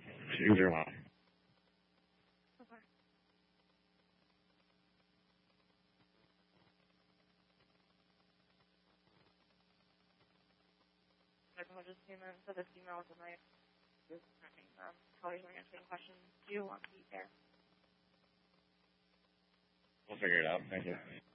Either one. Okay. Someone just came in, so this email tonight is probably going to answer any questions. Do you want to be there? We'll figure it out. Thank you.